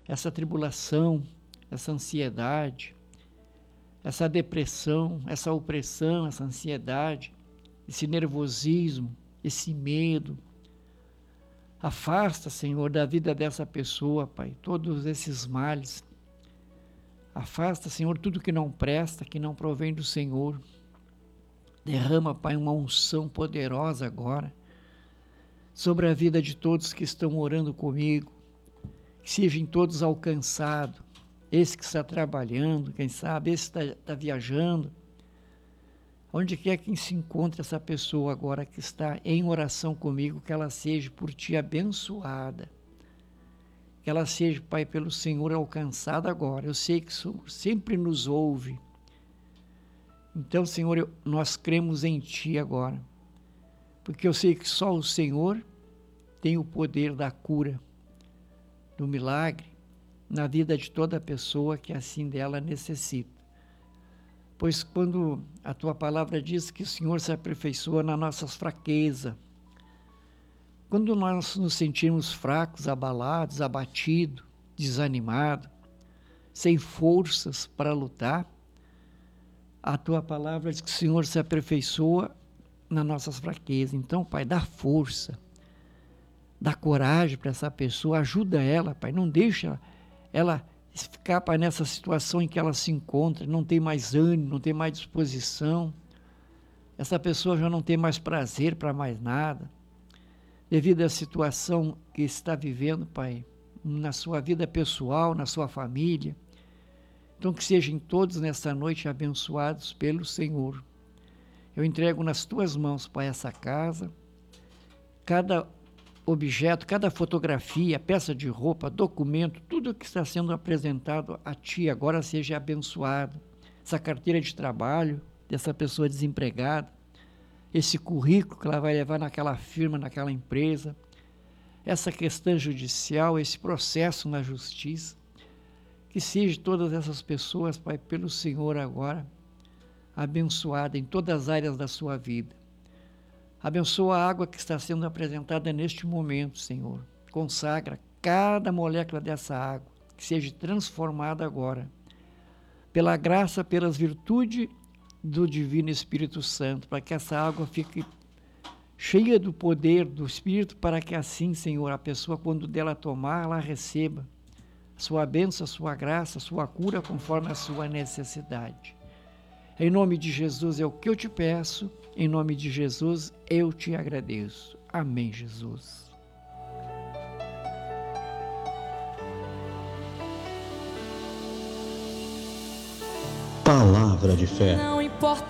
essa tribulação, essa ansiedade, essa depressão, essa opressão, essa ansiedade, esse nervosismo, esse medo. Afasta, Senhor, da vida dessa pessoa, Pai, todos esses males. Afasta, Senhor, tudo que não presta, que não provém do Senhor. Derrama, Pai, uma unção poderosa agora sobre a vida de todos que estão orando comigo, que sejam todos alcançados. Esse que está trabalhando, quem sabe, esse que está viajando, onde quer que se encontre essa pessoa agora que está em oração comigo, que ela seja por Ti abençoada, que ela seja, Pai, pelo Senhor alcançada agora. Eu sei que o Senhor sempre nos ouve. Então, Senhor, nós cremos em Ti agora, porque eu sei que só o Senhor tem o poder da cura, do milagre, na vida de toda pessoa que assim dela necessita. Pois quando a Tua palavra diz que o Senhor se aperfeiçoa nas nossas fraquezas, quando nós nos sentimos fracos, abalados, abatidos, desanimados, sem forças para lutar, a Tua palavra diz que o Senhor se aperfeiçoa nas nossas fraquezas. Então, Pai, dá força, dá coragem para essa pessoa, ajuda ela, Pai, não deixa ela ficar, Pai, nessa situação em que ela se encontra, não tem mais ânimo, não tem mais disposição, essa pessoa já não tem mais prazer para mais nada, devido à situação que está vivendo, Pai, na sua vida pessoal, na sua família. Então, que sejam todos nesta noite abençoados pelo Senhor. Eu entrego nas Tuas mãos, Pai, essa casa, cada objeto, cada fotografia, peça de roupa, documento, tudo que está sendo apresentado a Ti agora seja abençoado. Essa carteira de trabalho dessa pessoa desempregada, esse currículo que ela vai levar naquela firma, naquela empresa, essa questão judicial, esse processo na justiça, que seja todas essas pessoas, Pai, pelo Senhor agora, abençoada em todas as áreas da sua vida. Abençoa a água que está sendo apresentada neste momento, Senhor. Consagra cada molécula dessa água, que seja transformada agora, pela graça, pelas virtudes do Divino Espírito Santo, para que essa água fique cheia do poder do Espírito, para que assim, Senhor, a pessoa, quando dela tomar, ela receba a sua bênção, a sua graça, a sua cura, conforme a sua necessidade. Em nome de Jesus é o que eu te peço, em nome de Jesus eu te agradeço. Amém, Jesus. Palavra de fé. Não importa.